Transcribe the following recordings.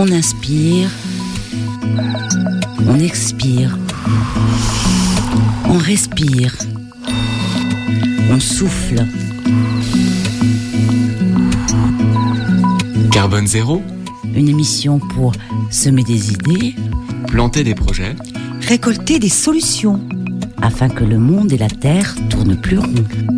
On inspire, on expire, on respire, on souffle. Carbone Zéro, une émission pour semer des idées, planter des projets, récolter des solutions, afin que le monde et la Terre tournent plus rond.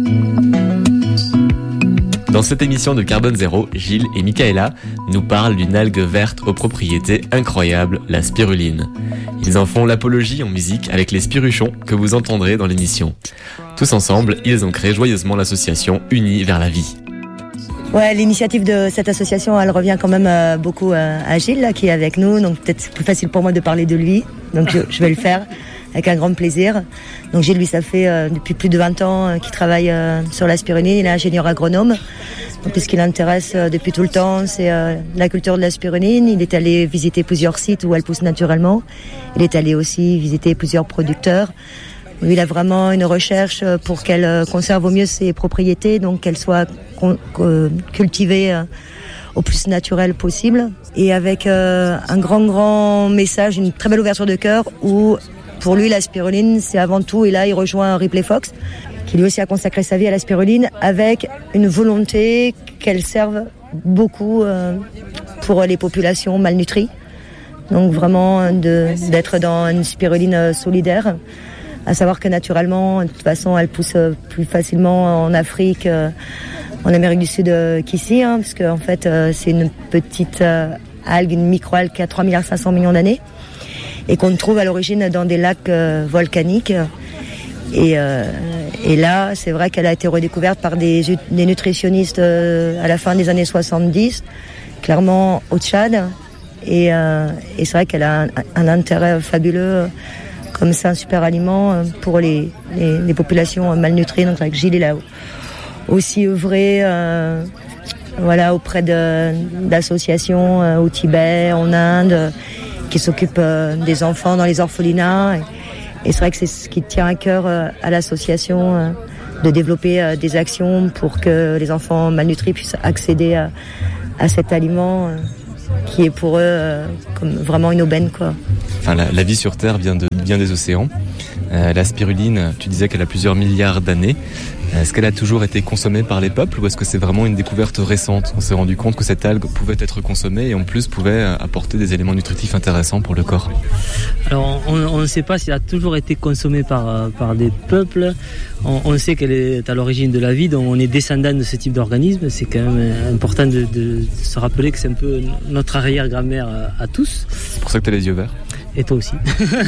Dans cette émission de Carbone Zéro, Gilles et Michaela nous parlent d'une algue verte aux propriétés incroyables, la spiruline. Ils en font l'apologie en musique avec les spiruchons que vous entendrez dans l'émission. Tous ensemble, ils ont créé joyeusement l'association Unis vers la vie. Ouais, l'initiative de cette association, elle revient quand même beaucoup à Gilles, là, qui est avec nous. Donc peut-être c'est plus facile pour moi de parler de lui. Donc je vais le faire avec un grand plaisir. Donc Gilles, lui, ça fait depuis plus de 20 ans qu'il travaille sur la spiruline. Il est ingénieur agronome. Donc ce qui l'intéresse depuis tout le temps, c'est la culture de la spiruline. Il est allé visiter plusieurs sites où elle pousse naturellement. Il est allé aussi visiter plusieurs producteurs. Lui, il a vraiment une recherche pour qu'elle conserve au mieux ses propriétés, donc qu'elle soit cultivée au plus naturel possible. Et avec un grand message, une très belle ouverture de cœur où, pour lui, la spiruline, c'est avant tout, et là, il rejoint Ripley Fox, qui lui aussi a consacré sa vie à la spiruline, avec une volonté qu'elle serve beaucoup pour les populations malnutries. Donc vraiment d'être dans une spiruline solidaire. À savoir que naturellement, de toute façon, elle pousse plus facilement en Afrique, en Amérique du Sud qu'ici, parce qu'en fait, c'est une petite algue, une micro-algue qui a 3,5 milliards d'années, et qu'on trouve à l'origine dans des lacs volcaniques. Et là, c'est vrai qu'elle a été redécouverte par des nutritionnistes à la fin des années 70, clairement au Tchad. Et c'est vrai qu'elle a un intérêt fabuleux. Comme c'est un super aliment pour les populations malnutries. Donc avec Gilles, il a aussi œuvré auprès d'associations au Tibet, en Inde, qui s'occupent des enfants dans les orphelinats. Et c'est vrai que c'est ce qui tient à cœur à l'association, de développer des actions pour que les enfants malnutris puissent accéder à cet aliment qui est pour eux comme vraiment une aubaine, quoi. Enfin, la vie sur Terre vient des océans. La spiruline, tu disais qu'elle a plusieurs milliards d'années. Est-ce qu'elle a toujours été consommée par les peuples ou est-ce que c'est vraiment une découverte récente ? On s'est rendu compte que cette algue pouvait être consommée et en plus pouvait apporter des éléments nutritifs intéressants pour le corps. Alors on ne sait pas si elle a toujours été consommée par des peuples. On sait qu'elle est à l'origine de la vie, donc on est descendant de ce type d'organisme. C'est quand même important de se rappeler que c'est un peu notre arrière-grand-mère à tous. C'est pour ça que tu as les yeux verts. Et toi aussi.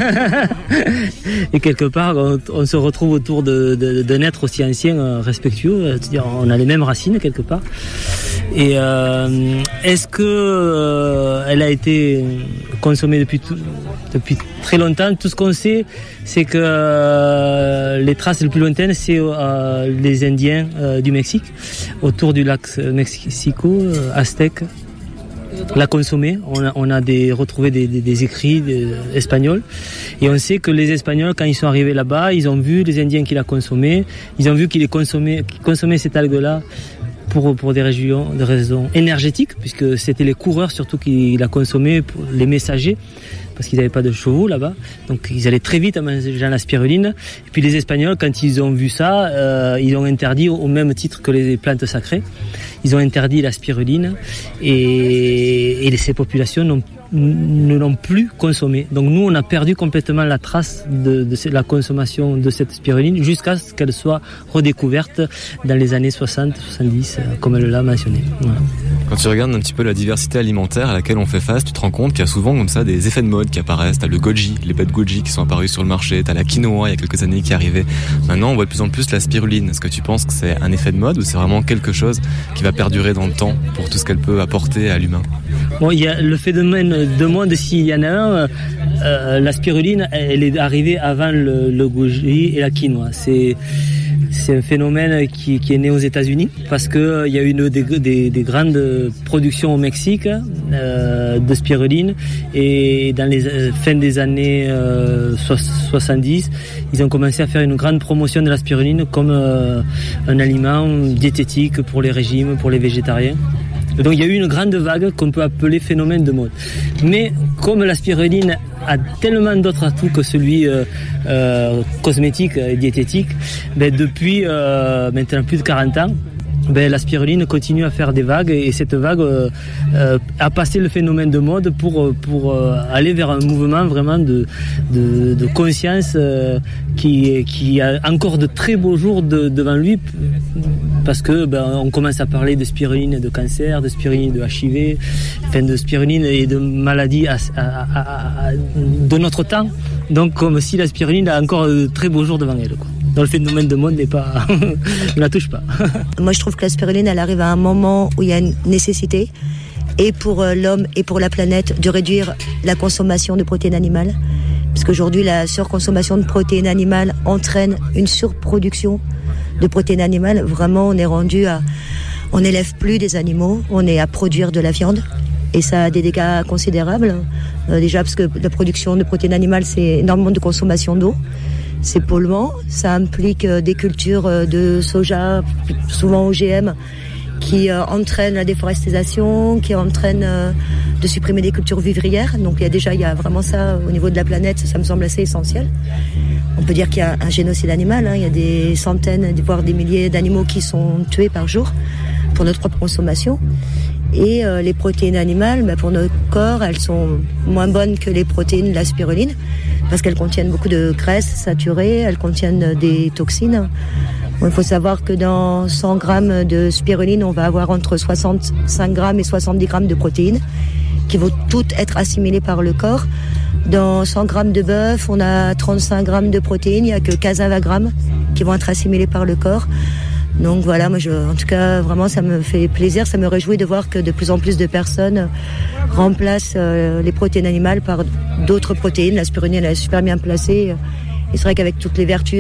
Et quelque part, on se retrouve autour d'un être aussi ancien, respectueux, c'est-à-dire on a les mêmes racines quelque part. Et est-ce que elle a été consommée depuis très longtemps ? Tout ce qu'on sait, c'est que les traces les plus lointaines, c'est les Indiens du Mexique, autour du lac Mexico, aztèque. La consommer. On a retrouvé des écrits espagnols et on sait que les Espagnols, quand ils sont arrivés là-bas, ils ont vu les Indiens qui la consommaient, ils ont vu qu'ils consommaient cette algue-là pour des raisons énergétiques, puisque c'était les coureurs surtout qui la consommaient, les messagers, parce qu'ils n'avaient pas de chevaux là-bas, donc ils allaient très vite en mangeant la spiruline. Et puis les Espagnols, quand ils ont vu ça, ils ont interdit, au même titre que les plantes sacrées, ils ont interdit la spiruline et ces populations ne l'ont plus consommée. Donc nous, on a perdu complètement la trace de la consommation de cette spiruline jusqu'à ce qu'elle soit redécouverte dans les années 60-70, comme elle l'a mentionné. Voilà. Quand tu regardes un petit peu la diversité alimentaire à laquelle on fait face, tu te rends compte qu'il y a souvent comme ça des effets de mode qui apparaissent. T'as le goji, les bêtes goji qui sont apparus sur le marché, t'as la quinoa il y a quelques années qui est arrivée. Maintenant, on voit de plus en plus la spiruline. Est-ce que tu penses que c'est un effet de mode ou c'est vraiment quelque chose qui va perdurer dans le temps pour tout ce qu'elle peut apporter à l'humain ? Bon, il y a le phénomène de mode, s'il y en a un, la spiruline, elle est arrivée avant le goji et la quinoa. C'est un phénomène qui est né aux États-Unis parce que il y a eu des grandes productions au Mexique de spiruline et dans les fins des années 70, ils ont commencé à faire une grande promotion de la spiruline comme un aliment diététique pour les régimes, pour les végétariens. Donc il y a eu une grande vague qu'on peut appeler phénomène de mode. Mais comme la spiruline a tellement d'autres atouts que celui cosmétique et diététique, depuis maintenant plus de 40 ans, la spiruline continue à faire des vagues et cette vague a passé le phénomène de mode pour aller vers un mouvement vraiment de conscience qui a encore de très beaux jours devant lui, parce que on commence à parler de spiruline de cancer, de spiruline de HIV, de spiruline et de maladies de notre temps, donc comme si la spiruline a encore de très beaux jours devant elle, quoi. Dans le phénomène de mode ne la touche pas. Moi, je trouve que la spiruline, elle arrive à un moment où il y a une nécessité, et pour l'homme et pour la planète, de réduire la consommation de protéines animales. Parce qu'aujourd'hui, la surconsommation de protéines animales entraîne une surproduction de protéines animales. Vraiment, on est rendu à... On n'élève plus des animaux, on est à produire de la viande. Et ça a des dégâts considérables. Déjà, parce que la production de protéines animales, c'est énormément de consommation d'eau. C'est polluant, ça implique des cultures de soja, souvent OGM, qui entraînent la déforestation, qui entraînent de supprimer des cultures vivrières. Donc il y a vraiment ça au niveau de la planète, ça me semble assez essentiel. On peut dire qu'il y a un génocide animal, il y a des centaines, voire des milliers d'animaux qui sont tués par jour pour notre propre consommation. Et les protéines animales, pour notre corps, elles sont moins bonnes que les protéines de la spiruline, parce qu'elles contiennent beaucoup de graisses saturées, elles contiennent des toxines. Il faut savoir que dans 100 grammes de spiruline, on va avoir entre 65 grammes et 70 grammes de protéines, qui vont toutes être assimilées par le corps. Dans 100 grammes de bœuf, on a 35 grammes de protéines, il n'y a que 15-20 grammes qui vont être assimilés par le corps. Donc voilà, moi en tout cas, vraiment, ça me fait plaisir, ça me réjouit de voir que de plus en plus de personnes remplacent les protéines animales par d'autres protéines. La spiruline, elle est super bien placée. Et c'est vrai qu'avec toutes les vertus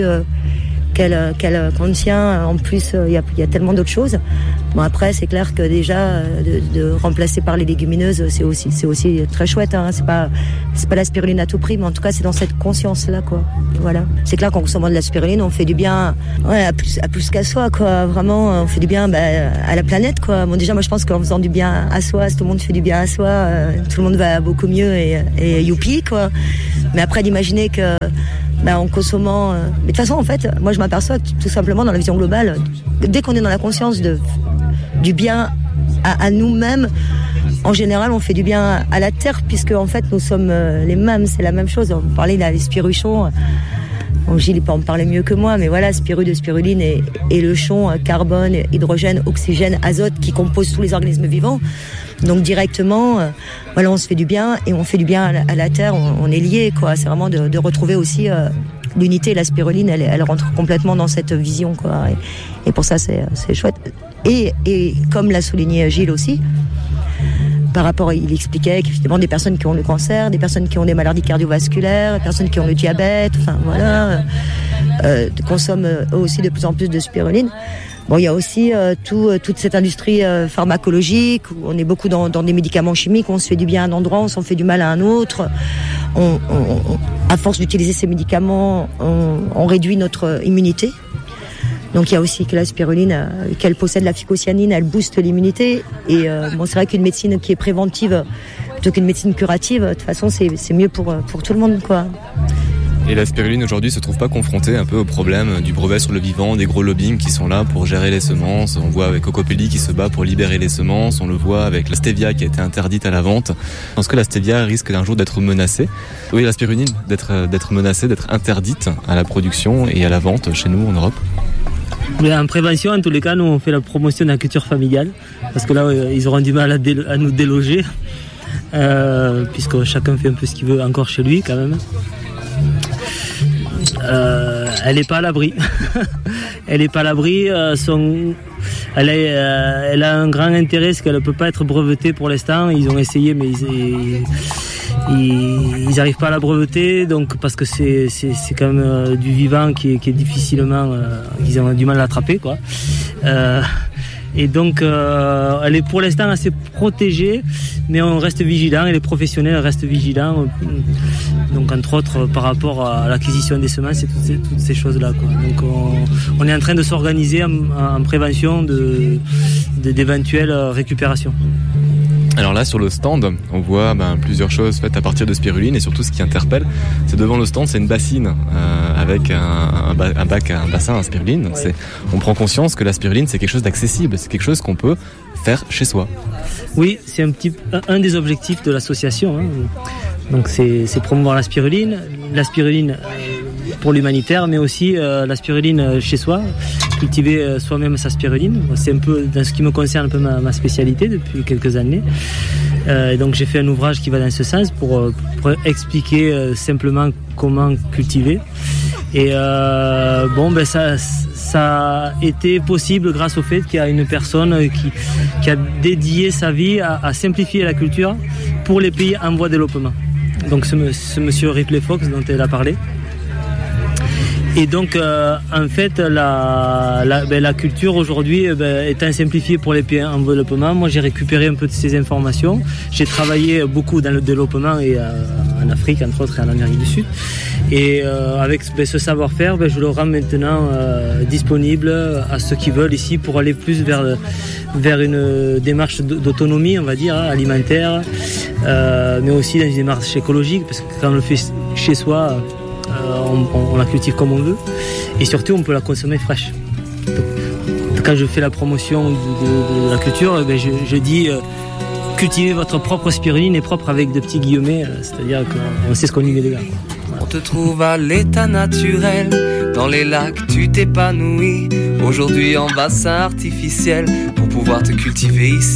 qu'elle contient, en plus, il y a tellement d'autres choses. Bon, après, c'est clair que déjà, de remplacer par les légumineuses, c'est aussi très chouette, hein. C'est pas la spiruline à tout prix, mais en tout cas, c'est dans cette conscience-là, quoi. Voilà. C'est clair qu'en consommant de la spiruline, on fait du bien, à plus qu'à soi, quoi. Vraiment, on fait du bien, à la planète, quoi. Bon, déjà, moi, je pense qu'en faisant du bien à soi, si tout le monde fait du bien à soi, tout le monde va beaucoup mieux et youpi, quoi. Mais après, d'imaginer que, en consommant... Mais de toute façon, en fait, moi, je m'aperçois que, tout simplement, dans la vision globale, dès qu'on est dans la conscience du bien à nous-mêmes, en général, on fait du bien à la terre, puisque, en fait, nous sommes les mêmes, c'est la même chose. On parlait des spiruchons. Gilles peut en parler mieux que moi, mais voilà, spiru de spiruline et le chon, carbone, hydrogène, oxygène, azote, qui composent tous les organismes vivants. Donc directement, on se fait du bien et on fait du bien à la terre, on est liés, quoi. C'est vraiment de retrouver aussi l'unité. La spiruline, elle rentre complètement dans cette vision, quoi. Et pour ça, c'est chouette. Et comme l'a souligné Gilles aussi, par rapport, il expliquait qu'effectivement des personnes qui ont le cancer, des personnes qui ont des maladies cardiovasculaires, des personnes qui ont le diabète, consomment eux aussi de plus en plus de spiruline. Bon, il y a aussi toute cette industrie pharmacologique où on est beaucoup dans des médicaments chimiques, on se fait du bien à un endroit, on s'en fait du mal à un autre. À force d'utiliser ces médicaments, on réduit notre immunité. Donc il y a aussi que la spiruline, qu'elle possède la phycocyanine, elle booste l'immunité. Et c'est vrai qu'une médecine qui est préventive plutôt qu'une médecine curative, de toute façon c'est mieux pour tout le monde, quoi. Et la spiruline aujourd'hui se trouve pas confrontée un peu au problème du brevet sur le vivant, des gros lobbying qui sont là pour gérer les semences. On voit avec Cocopelli qui se bat pour libérer les semences, on le voit avec la stevia qui a été interdite à la vente. Est-ce que la stevia risque d'un jour d'être menacée? Oui, la spiruline d'être menacée, d'être interdite à la production et à la vente chez nous en Europe. Mais en prévention, en tous les cas, nous on fait la promotion de la culture familiale, parce que là ils auront du mal à nous déloger, puisque chacun fait un peu ce qu'il veut encore chez lui quand même. Elle n'est pas à l'abri. Elle n'est pas à l'abri. Elle a un grand intérêt, parce qu'elle ne peut pas être brevetée pour l'instant. Ils ont essayé, mais ils n'arrivent pas à la breveter, donc parce que c'est quand même du vivant qui est difficilement, ils ont du mal à l'attraper, quoi. Et donc, elle est pour l'instant assez protégée, mais on reste vigilant et les professionnels restent vigilants. Donc, entre autres, par rapport à l'acquisition des semences et toutes ces choses-là, quoi. Donc, on est en train de s'organiser en prévention d'éventuelles récupérations. Alors là, sur le stand, on voit plusieurs choses faites à partir de spiruline, et surtout ce qui interpelle, c'est devant le stand, c'est une bassine avec un bassin à spiruline. Donc on prend conscience que la spiruline, c'est quelque chose d'accessible, c'est quelque chose qu'on peut faire chez soi. Oui, c'est un des objectifs de l'association, hein. Donc c'est promouvoir la spiruline pour l'humanitaire, mais aussi la spiruline chez soi, cultiver soi-même sa spiruline. C'est un peu, dans ce qui me concerne, un peu ma spécialité depuis quelques années. Et donc j'ai fait un ouvrage qui va dans ce sens pour expliquer simplement comment cultiver. Et ça a été possible grâce au fait qu'il y a une personne qui a dédié sa vie à simplifier la culture pour les pays en voie de développement. Donc ce monsieur Ripley Fox dont elle a parlé. Et donc en fait la culture aujourd'hui étant simplifiée pour les pays en développement, moi j'ai récupéré un peu de ces informations. J'ai travaillé beaucoup dans le développement et en Afrique entre autres et en Amérique du Sud. Et avec ce savoir-faire, je le rends maintenant disponible à ceux qui veulent ici pour aller plus vers une démarche d'autonomie, on va dire, alimentaire, mais aussi dans une démarche écologique, parce que quand on le fait chez soi, on la cultive comme on veut, et surtout on peut la consommer fraîche. Donc, quand je fais la promotion de la culture, je dis cultivez votre propre spiruline, et propre avec de petits guillemets, c'est-à-dire qu'on sait ce qu'on y met dedans, quoi. Voilà. On te trouve à l'état naturel, dans les lacs tu t'épanouis, aujourd'hui en bassin artificiel, pour pouvoir te cultiver ici.